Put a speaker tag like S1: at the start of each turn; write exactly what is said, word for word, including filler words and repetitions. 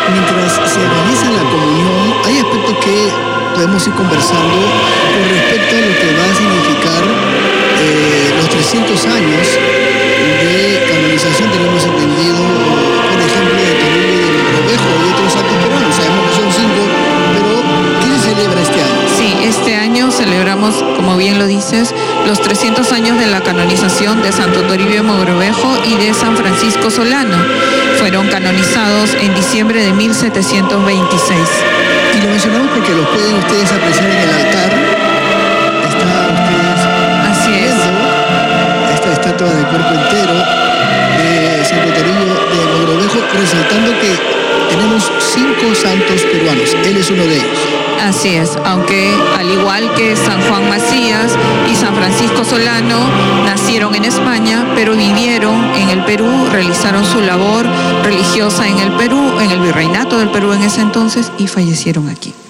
S1: mientras se realiza la comunión, hay aspectos que podemos ir conversando con respecto a lo que va a significar eh, los trescientos años de canonización. Tenemos entendido, por ejemplo, de Toribio y de Mogrovejo y otros santos peruanos. Sabemos que son cinco, pero ¿qué se celebra este año?
S2: Sí, este año celebramos, como bien lo dices, los trescientos años de la canonización de Santo Toribio de Mogrovejo y de San Francisco Solano. Fueron canonizados en diciembre de mil setecientos veintiséis.
S1: Y lo mencionamos porque los pueden ustedes apreciar en el altar. Está ustedes
S2: Así es.
S1: viendo esta estatua de cuerpo entero de Santo Toribio de Mogrovejo, resaltando que tenemos cinco santos peruanos. Él es uno de ellos.
S2: Así es, aunque al igual que San Juan Macías y San Francisco Solano nacieron en España, pero vivieron en el Perú, realizaron su labor religiosa en el Perú, en el virreinato del Perú en ese entonces, y fallecieron aquí.